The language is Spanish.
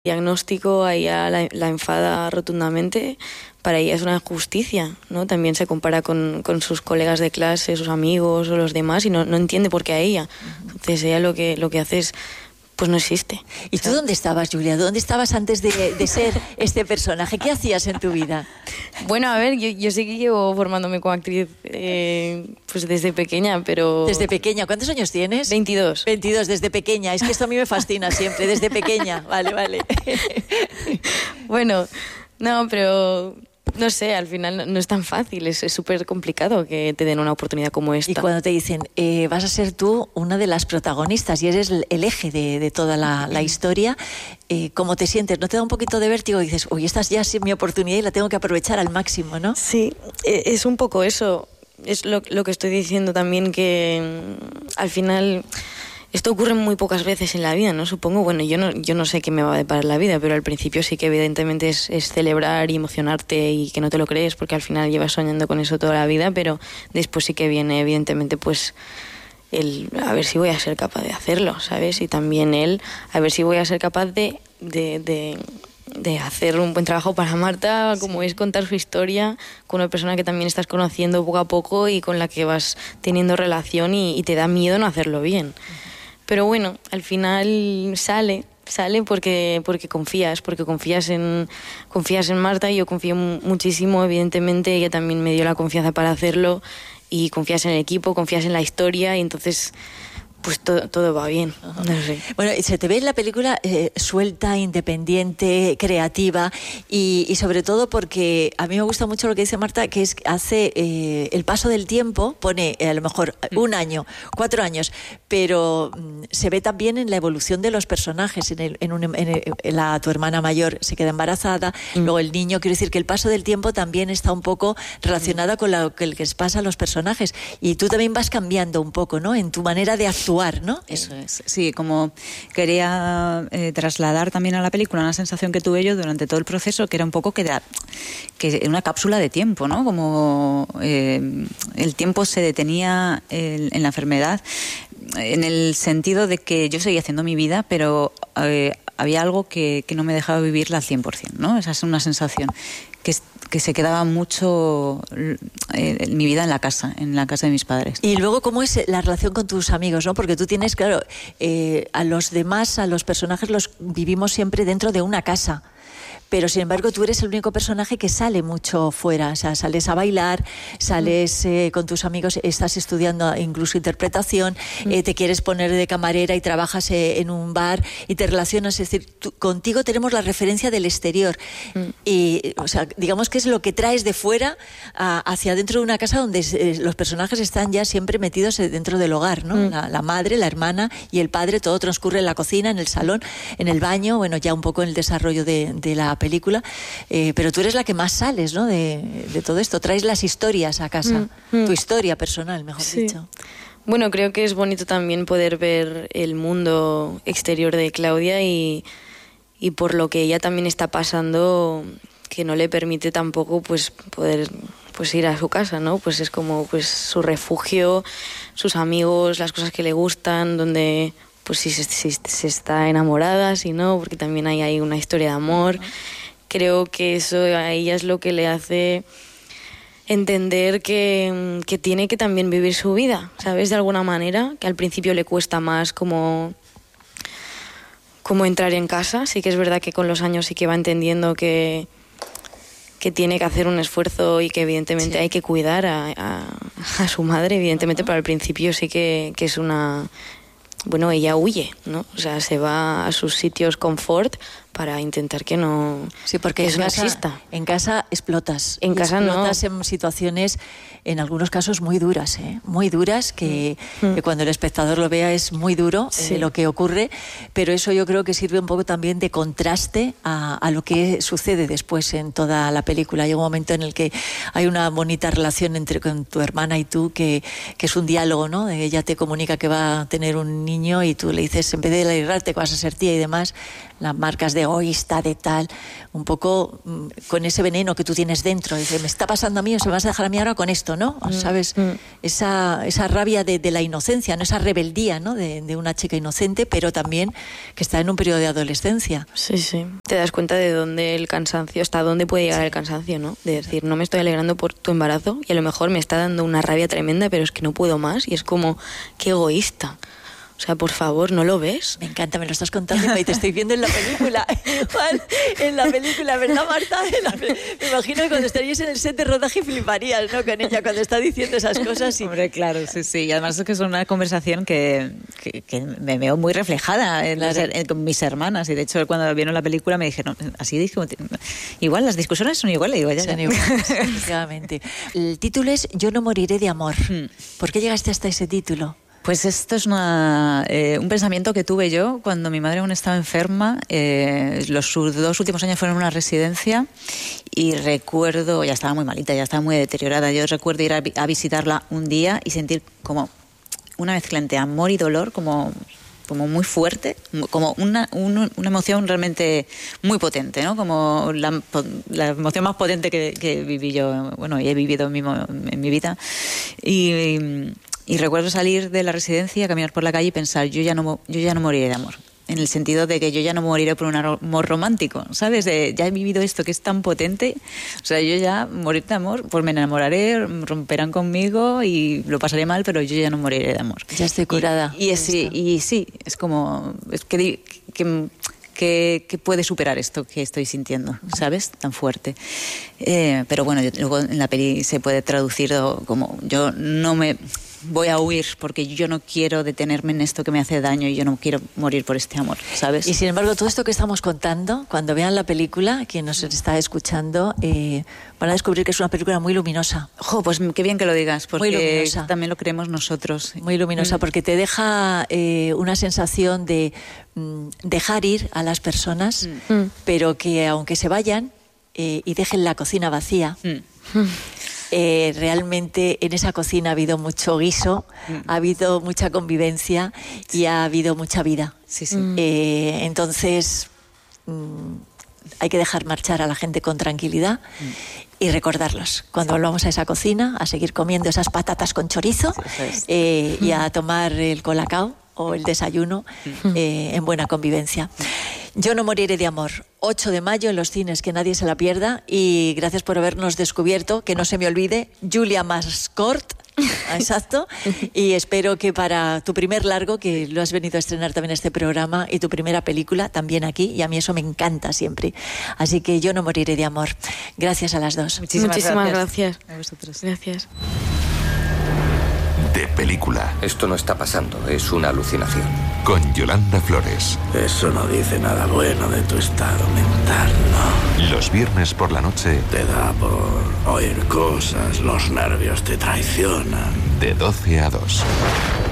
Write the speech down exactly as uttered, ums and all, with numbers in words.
diagnóstico, a ella la, la enfada rotundamente. Para ella es una injusticia, ¿no? También se compara con, con sus colegas de clase, sus amigos o los demás, y no, no entiende por qué a ella. Entonces ella lo que, lo que hace es, pues no existe. ¿Y tú dónde estabas, Julia? ¿Dónde estabas antes de, de ser este personaje? ¿Qué hacías en tu vida? Bueno, a ver, yo, yo sí que llevo formándome como actriz eh, pues desde pequeña, pero... Desde pequeña. ¿Cuántos años tienes? veintidós. veintidós, desde pequeña. Es que esto a mí me fascina siempre, desde pequeña. Vale, vale. Bueno, no, pero... No sé, al final no es tan fácil, es súper complicado que te den una oportunidad como esta. Y cuando te dicen, eh, vas a ser tú una de las protagonistas y eres el, el eje de, de toda la, la historia, eh, ¿cómo te sientes? ¿No te da un poquito de vértigo? Y dices, uy, esta ya es mi oportunidad y la tengo que aprovechar al máximo, ¿no? Sí, es un poco eso. Es lo, lo que estoy diciendo también, que al final... Esto ocurre muy pocas veces en la vida, ¿no? Supongo, bueno, yo no, yo no sé qué me va a deparar la vida, pero al principio sí que evidentemente es, es celebrar y emocionarte y que no te lo crees, porque al final llevas soñando con eso toda la vida, pero después sí que viene evidentemente pues el a ver si voy a ser capaz de hacerlo, ¿sabes? Y también él, a ver si voy a ser capaz de, de, de, de hacer un buen trabajo para Marta, como sí. Es contar su historia con una persona que también estás conociendo poco a poco y con la que vas teniendo relación y, y te da miedo no hacerlo bien. Pero bueno, al final sale, sale porque, porque confías, porque confías en, confías en Marta y yo confío muchísimo, evidentemente ella también me dio la confianza para hacerlo y confías en el equipo, confías en la historia y entonces... pues todo, todo va bien. No sé. Bueno, se te ve en la película eh, suelta, independiente, creativa y, y sobre todo porque a mí me gusta mucho lo que dice Marta, que es hace eh, el paso del tiempo, pone eh, a lo mejor un año, cuatro años, pero mm, se ve también en la evolución de los personajes. En, el, en, un, en, el, en la tu hermana mayor se queda embarazada, mm. luego el niño, quiero decir que el paso del tiempo también está un poco relacionado mm. con lo que les pasa a los personajes y tú también vas cambiando un poco, ¿no? En tu manera de actuar. ¿No? Eso es, sí, como quería eh, trasladar también a la película una sensación que tuve yo durante todo el proceso, que era un poco que era que una cápsula de tiempo, ¿no? Como eh, el tiempo se detenía en, en la enfermedad, en el sentido de que yo seguía haciendo mi vida, pero eh, había algo que, que no me dejaba vivirla al cien por ciento, ¿no? Esa es una sensación que que se quedaba mucho eh, mi vida en la casa, en la casa de mis padres. Y luego, ¿cómo es la relación con tus amigos, no? Porque tú tienes, claro, eh, a los demás, a los personajes los vivimos siempre dentro de una casa. Pero, sin embargo, tú eres el único personaje que sale mucho fuera. O sea, sales a bailar, sales eh, con tus amigos, estás estudiando incluso interpretación, mm. eh, te quieres poner de camarera y trabajas eh, en un bar y te relacionas. Es decir, tú, contigo tenemos la referencia del exterior. Mm. Y, o sea, digamos que es lo que traes de fuera a, hacia dentro de una casa donde eh, los personajes están ya siempre metidos dentro del hogar, ¿no? Mm. La, la madre, la hermana y el padre, todo transcurre en la cocina, en el salón, en el baño, bueno, ya un poco en el desarrollo de, de la película, eh, pero tú eres la que más sales, ¿no? De, de todo esto, traes las historias a casa, mm, mm. tu historia personal, mejor sí. dicho. Bueno, creo que es bonito también poder ver el mundo exterior de Claudia y, y por lo que ella también está pasando, que no le permite tampoco pues poder pues ir a su casa, ¿no? Pues es como pues su refugio, sus amigos, las cosas que le gustan, donde pues si se, si se está enamorada, si no, porque también hay, hay una historia de amor. Uh-huh. Creo que eso a ella es lo que le hace entender que, que tiene que también vivir su vida, ¿sabes? De alguna manera, que al principio le cuesta más como, como entrar en casa. Sí que es verdad que con los años sí que va entendiendo que, que tiene que hacer un esfuerzo y que evidentemente sí. hay que cuidar a, a, a su madre, evidentemente, uh-huh. pero al principio sí que, que es una... Bueno, ella huye, ¿no? O sea, se va a sus sitios confort para intentar que no, sí, porque que eso en no casa, exista. En casa explotas. En casa explotas no. en situaciones, en algunos casos, muy duras, ¿eh? Muy duras, que, mm. que cuando el espectador lo vea es muy duro sí. eh, lo que ocurre, pero eso yo creo que sirve un poco también de contraste a, a lo que sucede después en toda la película. Hay un momento en el que hay una bonita relación entre con tu hermana y tú, que, que es un diálogo, ¿no? Ella te comunica que va a tener un niño y tú le dices, en vez de alegrarte que vas a ser tía y demás, las marcas de egoísta, de tal, un poco mm, con ese veneno que tú tienes dentro. Dice, me está pasando a mí o se me vas a dejar a mí ahora con esto, ¿no? ¿Sabes? Mm. Esa, esa rabia de, de la inocencia, ¿no? Esa rebeldía, ¿no? De, de una chica inocente, pero también que está en un periodo de adolescencia. Sí, sí. Te das cuenta de dónde el cansancio, hasta dónde puede llegar el cansancio, ¿no? De decir, no me estoy alegrando por tu embarazo y a lo mejor me está dando una rabia tremenda, pero es que no puedo más y es como, qué egoísta. O sea, por favor, ¿no lo ves? Me encanta, me lo estás contando y te estoy viendo en la película. Igual, en la película, ¿verdad, Marta? La, me imagino que cuando estarías en el set de rodaje fliparías, ¿no? Con ella, cuando está diciendo esas cosas. Y... Hombre, claro, sí, sí. Y además es que es una conversación que, que, que me veo muy reflejada en claro. las, en, con mis hermanas. Y de hecho, cuando vieron la película me dijeron, así dije, igual, las discusiones son iguales. Digo, ya, son ya. iguales, efectivamente. El título es Yo no moriré de amor. Hmm. ¿Por qué llegaste hasta ese título? Pues esto es una, eh, un pensamiento que tuve yo cuando mi madre aún estaba enferma. Eh, los dos últimos años fueron en una residencia y recuerdo, ya estaba muy malita, ya estaba muy deteriorada. Yo recuerdo ir a, a visitarla un día y sentir como una mezcla entre amor y dolor, como, como muy fuerte, como una, un, una emoción realmente muy potente, ¿no? Como la, la emoción más potente que, que viví yo, bueno, y he vivido en mi, en mi vida. Y... y Y recuerdo salir de la residencia, caminar por la calle y pensar, yo ya no, yo ya no moriré de amor. En el sentido de que yo ya no moriré por un amor romántico, ¿sabes? De, ya he vivido esto que es tan potente. O sea, yo ya morir de amor, pues me enamoraré, romperán conmigo y lo pasaré mal, pero yo ya no moriré de amor. Ya estoy curada. Y, y, es, y, y sí, es como... Es que, que, que, que puede superar esto que estoy sintiendo, ¿sabes? Tan fuerte. Eh, pero bueno, yo, luego en la peli se puede traducir como yo no me... voy a huir porque yo no quiero detenerme en esto que me hace daño y yo no quiero morir por este amor, ¿sabes? Y sin embargo, todo esto que estamos contando, cuando vean la película, quien nos está escuchando, eh, van a descubrir que es una película muy luminosa. Jo, pues qué bien que lo digas, porque muy luminosa. También lo creemos nosotros. Muy luminosa, mm. porque te deja eh, una sensación de mm, dejar ir a las personas, mm. pero que aunque se vayan eh, y dejen la cocina vacía... Mm. Eh, realmente en esa cocina ha habido mucho guiso, mm. ha habido mucha convivencia y ha habido mucha vida. Sí, sí. Mm. Eh, entonces mm, hay que dejar marchar a la gente con tranquilidad mm. y recordarlos. Cuando volvamos a esa cocina, a seguir comiendo esas patatas con chorizo sí, es. eh, y a tomar el colacao o el desayuno eh, en buena convivencia. Yo no moriré de amor. ocho de mayo en los cines, que nadie se la pierda. Y gracias por habernos descubierto, que no se me olvide, Julia Mascort. Exacto. Y espero que para tu primer largo, que lo has venido a estrenar también en este programa, y tu primera película también aquí, y a mí eso me encanta siempre. Así que yo no moriré de amor. Gracias a las dos. Muchísimas, Muchísimas gracias. gracias. A vosotros. Gracias. De película. Esto no está pasando, es una alucinación. Con Yolanda Flores. Eso no dice nada bueno de tu estado mental, ¿no? Los viernes por la noche. Te da por oír cosas, los nervios te traicionan. De doce a dos.